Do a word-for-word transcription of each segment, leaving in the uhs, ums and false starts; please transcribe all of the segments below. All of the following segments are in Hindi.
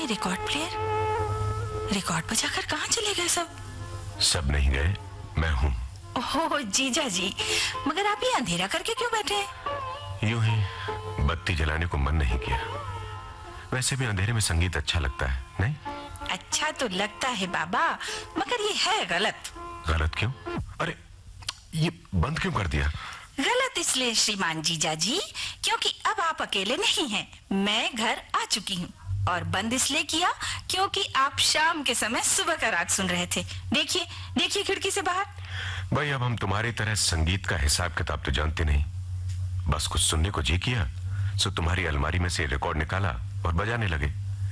ये रिकॉर्ड प्लेयर? रिकॉर्ड बजाकर कहाँ चले गए सब? सब नहीं गए, मैं हूँ। ओह जीजा जी, मगर आप ये अंधेरा करके क्यों बैठे हैं? यूं ही, बत्ती जलाने को मन नहीं किया। वैसे भी अंधेरे में संगीत अच्छा लगता है, नहीं? अच्छा तो लगता है बाबा, मगर ये है गलत। गलत क्यों? अरे ये बंद क्यों कर दिया? गलत इसलिए श्रीमान जीजा जी, क्योंकि अब आप अकेले नहीं हैं, मैं घर आ चुकी हूँ। और बंद इसलिए किया क्योंकि आप शाम के समय सुबह का राग सुन रहे थे। देखिए देखिए खिड़की से बाहर। भाई अब हम तुम्हारी तरह संगीत का हिसाब किताब तो जानते नहीं। बस कुछ सुनने को जी किया, सो तुम्हारी अलमारी में से रिकॉर्ड निकाला और बजाने लगे।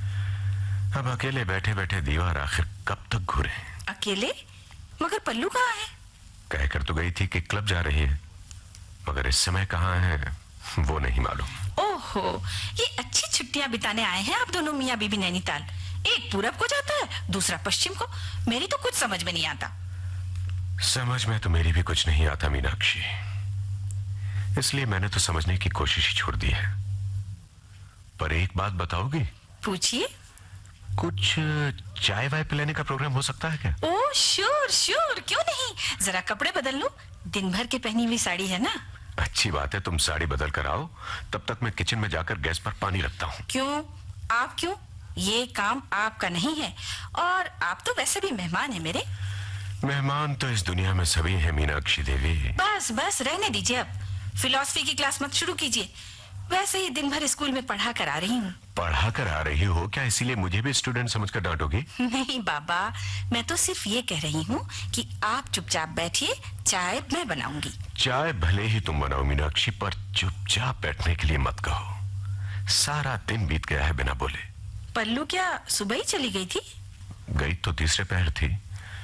अब अकेले बैठे बैठे दीवार आखिर कब तक घूरे? अकेले? मगर पल्लू कहाँ है? कहकर तो गई थी कि क्लब जा रही है, मगर इस समय कहाँ है वो नहीं मालूम। ओहो, ये अच्छी छुट्टियां बिताने आए हैं आप दोनों मियाँ बीबी नैनीताल। एक पूरब को जाता है, दूसरा पश्चिम को। मेरी तो कुछ समझ में नहीं आता। समझ में तो मेरी भी कुछ नहीं आता मीनाक्षी, इसलिए मैंने तो समझने की कोशिश ही छोड़ दी है। पर एक बात बताओगी? पूछिए। कुछ चाय वाय पिलाने का प्रोग्राम हो सकता है क्या? ओह श्योर श्योर, क्यों नहीं। जरा कपड़े बदल लो, दिन भर की पहनी हुई साड़ी है ना। अच्छी बात है, तुम साड़ी बदल कर आओ, तब तक मैं किचन में जाकर गैस पर पानी रखता हूँ। क्यों? आप क्यों? ये काम आपका नहीं है, और आप तो वैसे भी मेहमान है मेरे। मेहमान तो इस दुनिया में सभी हैं मीनाक्षी देवी। बस बस रहने दीजिए, अब फिलॉसफी की क्लास मत शुरू कीजिए। वैसे ही दिन भर स्कूल में पढ़ा कर आ रही हूँ। पढ़ा कर आ रही हो क्या? इसीलिए मुझे भी स्टूडेंट समझकर डांटोगी? नहीं बाबा, मैं तो सिर्फ ये कह रही हूँ कि आप चुपचाप बैठिए, चाय मैं बनाऊंगी। चाय भले ही तुम बनाओ मीनाक्षी, पर चुपचाप बैठने के लिए मत कहो। सारा दिन बीत गया है बिना बोले। पल्लू क्या सुबह ही चली गई थी? गई तो तीसरे पहर थी,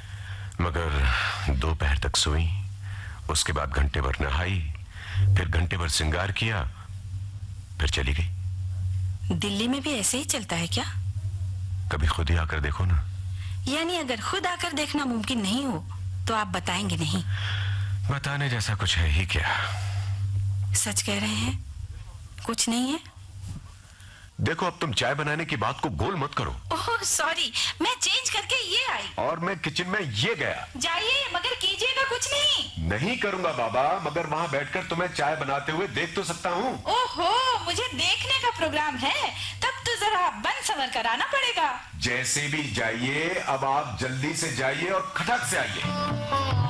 मगर दो पहर तक सोई। उसके बाद घंटे भर नहाई, फिर घंटे भर श्रृंगार किया, फिर चली गई। दिल्ली में भी ऐसे ही चलता है क्या? कभी खुद ही आकर देखो ना। यानी अगर खुद आकर देखना मुमकिन नहीं हो तो आप बताएंगे नहीं? बताने जैसा कुछ है ही क्या? सच कह रहे हैं? कुछ नहीं है? देखो, अब तुम चाय बनाने की बात को गोल मत करो। ओह सॉरी, मैं चेंज करके ये आई। और मैं किचन में ये गया। जाइए, मगर कीजिएगा कुछ नहीं। नहीं करूंगा बाबा, मगर वहां बैठकर तुम्हें चाय बनाते हुए देख तो सकता हूँ। ओहो, मुझे देखने का प्रोग्राम है, तब तो जरा बन संवर कर आना पड़ेगा। जैसे भी जाइए, अब आप जल्दी से जाइए और खटक से आइए।